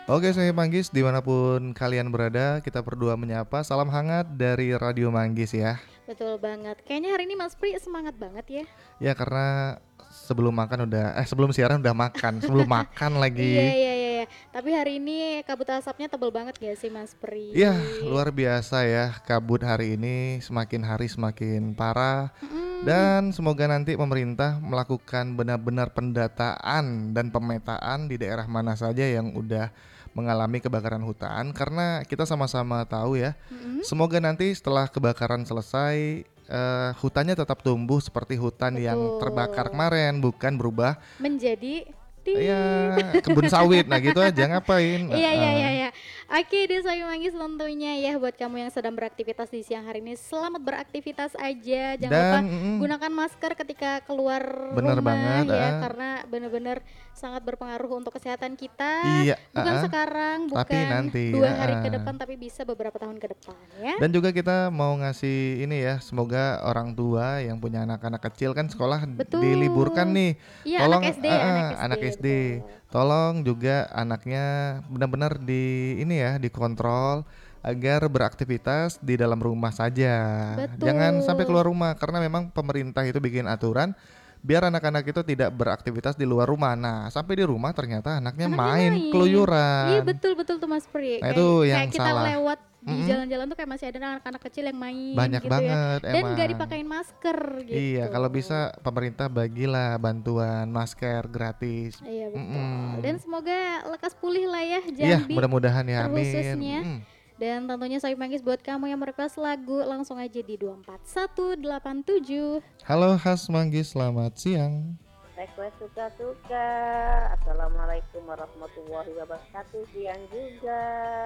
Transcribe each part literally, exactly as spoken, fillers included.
Oke, saya Manggis dimanapun kalian berada, kita berdua menyapa. Salam hangat dari Radio Manggis ya. Betul banget. Kayaknya hari ini Mas Pri semangat banget ya. Ya karena sebelum makan udah, eh sebelum siaran udah makan, sebelum makan Iya, lagi. iya, iya, iya. Tapi hari ini kabut asapnya tebel banget gak sih Mas Pri? Ya luar biasa ya, kabut hari ini semakin hari semakin parah. Mm-mm. Dan semoga nanti pemerintah melakukan benar-benar pendataan dan pemetaan di daerah mana saja yang udah mengalami kebakaran hutan. Karena kita sama-sama tahu ya, Mm-mm. semoga nanti setelah kebakaran selesai, eh, hutannya tetap tumbuh seperti hutan yang terbakar Betul. kemarin, bukan berubah Menjadi ya tit. kebun sawit. Nah gitu aja ngapain. Iya, iya, Heeh. iya, iya. Oke deh Sayu Manggis, tentunya ya buat kamu yang sedang beraktivitas di siang hari ini, selamat beraktivitas aja. Jangan lupa Dan mm, gunakan masker ketika keluar bener rumah banget. ya, eh. karena benar-benar sangat berpengaruh untuk kesehatan kita. Iya, Bukan heeh. sekarang, Tapi bukan nanti, dua hari ke heeh. depan, tapi bisa beberapa tahun ke depan ya. Dan juga kita mau ngasih ini ya, semoga orang tua yang punya anak-anak kecil kan sekolah diliburkan Betul. nih. Iya, anak Tolong S D eh, ya, eh, anak S D, anak S D, betul. tolong juga anaknya benar-benar di ini ya, dikontrol agar beraktivitas di dalam rumah saja. Jangan sampai Betul. keluar rumah karena memang pemerintah itu bikin aturan biar anak-anak itu tidak beraktivitas di luar rumah. Nah, sampai di rumah ternyata anaknya Anaknya main main. Iya keluyuran. betul betul tuh Mas Pri. Nah, itu Kayak yang kayak kita salah. lewat di Mm-mm. jalan-jalan tuh kayak masih ada anak-anak kecil yang main Banyak gitu ya. banget Dan nggak emang. dipakein masker Iya, gitu. kalau bisa pemerintah bagilah bantuan masker gratis. Iya betul. Dan Mm-mm. semoga lekas pulih lah ya Iya, Jambi mudah-mudahan ya, amin. terkhususnya. Mm-mm. Dan tentunya Soy Manggis buat kamu yang merequest lagu langsung aja di dua empat satu delapan tujuh. Halo Khas Manggis, selamat siang. Request suka-suka. Assalamualaikum warahmatullahi wabarakatuh. Siang juga.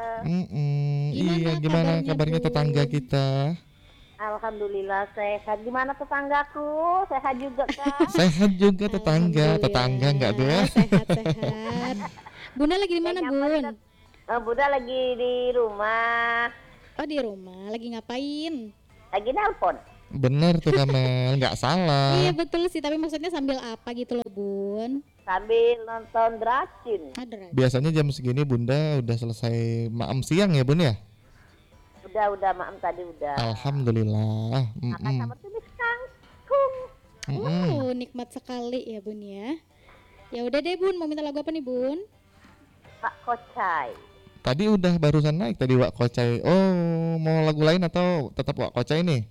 Mm-mm. Gimana Iya, gimana kabarnya, kabarnya tetangga Bun? kita? Alhamdulillah sehat. Gimana tetanggaku? Sehat juga kah? Sehat juga tetangga, tetangga enggak tuh ya? Alhamdulillah sehat-sehat. Bunda lagi di mana, Kayaknya apa Bun? nih? Eh, Bunda lagi di rumah. Oh, di rumah. Lagi ngapain? Lagi nelpon. Bener tuh Kamel, nggak salah. Iya betul sih, tapi maksudnya sambil apa gitu loh, Bun? Sambil nonton Dracin. Ada. Biasanya jam segini Bunda udah selesai maam siang ya Bun ya? Udah, udah, maem tadi udah. Alhamdulillah. Makan Mm-mm. sama tumis kangkung. Mm-mm. Wow, nikmat sekali ya, Bun ya. Ya udah deh, Bun, mau minta lagu apa nih, Bun? Pak Kocai. Tadi udah barusan naik tadi Wak Kocai. Oh, mau lagu lain atau tetap Wak Kocai nih?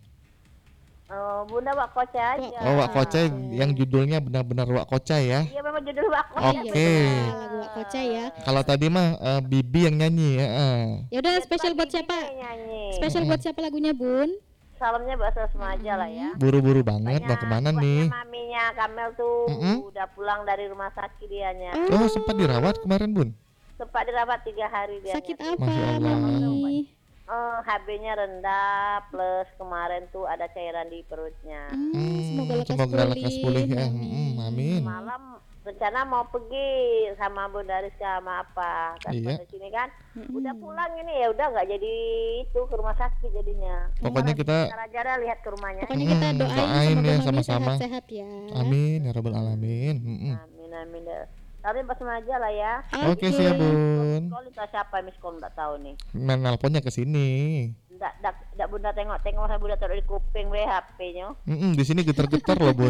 Oh, Bunda Pak Kocai aja. Oh, Wak Kocai yang judulnya benar-benar Wak Kocai ya. Iya, memang judul Pak Kocai. Iya, Oke. betul, lagu Wak Kocai ya. Kalau tadi mah eh, Bibi yang nyanyi ya. eh. Ya udah, Iya, spesial Pak buat Bibi siapa? yang nyanyi. Spesial buat siapa lagunya, Bun? Salamnya bahasa Semaja lah ya. Buru-buru banget mau Banyak kemana buatnya nih? maminya Kamel tuh Mm-mm. udah pulang dari rumah sakit dianya. Oh, sempat dirawat kemarin Bun? Sempat dirawat tiga hari dia. Sakit apa, Masya Allah. Mami? Oh, H B-nya rendah plus kemarin tuh ada cairan di perutnya. Hmm, Hmm, semoga lekas semoga pulih. lekas pulih ya. Mm, amin. Malam rencana mau pergi sama Bunda Rizka sama apa kan Iya. pada sini kan. Mm-mm. Udah pulang ini ya udah nggak jadi itu ke rumah sakit jadinya. Pokoknya kita Cara-cara lihat ke rumahnya. Pokoknya kita Mm, doain, doain semoga ya Mami sama-sama. sehat-sehat ya. amin ya rabbal alamin. Mm-mm. Amin amin deh. Tapi pas aja lah ya. Oke siap Bun. Call itu siapa miss call nggak tahu nih. Main nelponnya ke sini. Nggak nggak nggak Bunda tengok tengok saya Bunda taruh di kuping W H P-nya. Mm-mm, di sini getar-getar loh Bun.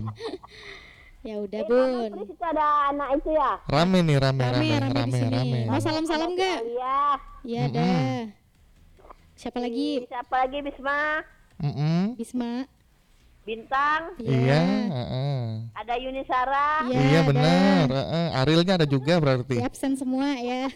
Ya udah, Eh, Bun. Terus itu ada anak itu ya. Rame nih rame Rame, rame rame di rame sini. rame. Mau salam-salam Ada nggak? Alia. Ya Mm-mm. dah. Siapa lagi? Siapa lagi Bisma? Mm-mm. Bisma. Bintang. Iya. heeh. Ada Yunisara. Iya, Iya ada. benar. heeh. Arilnya ada juga berarti. Di absen semua ya.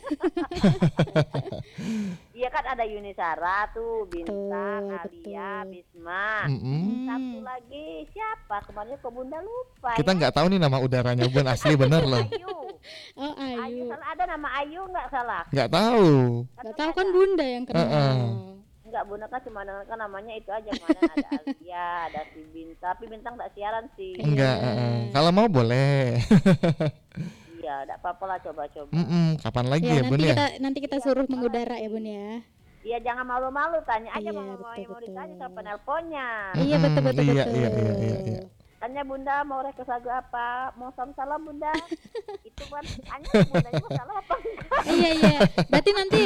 Iya kan ada Yunisara tuh, Bintang, Betul, Alia, betul. Bisma. Mm-mm. Satu lagi siapa? Kemarin kok Bunda lupa. Kita ya? nggak tahu nih nama udaranya Bun, asli bener loh. Ayu. Oh, Ayu Ayu. salah ada nama Ayu nggak salah? Nggak tahu. Gak tahu kan Bunda yang kenal. Heeh. Enggak, Bunda kan cuma dengar kan namanya itu aja. Kemarin ada Alia, ada si Bintang, tapi Bintang nggak siaran sih. Enggak. heeh. Kalau mau boleh. Iya, enggak apa-apa lah coba-coba. Mm-mm, kapan lagi Ya, ya Bun nanti ya? kita nanti kita suruh mengudara ya, Bun ya. Iya, jangan malu-malu, tanya aja Iya, mau mau betul, mau ditanya betul. sama penelponnya. Iya, Mm-mm, betul betul iya, betul. iya, iya, iya, iya. Tanya Bunda mau request lagu apa? Mau salam-salam Bunda. Itu kan tanya Bundanya mau salam apa enggak? Iya iya. Berarti nanti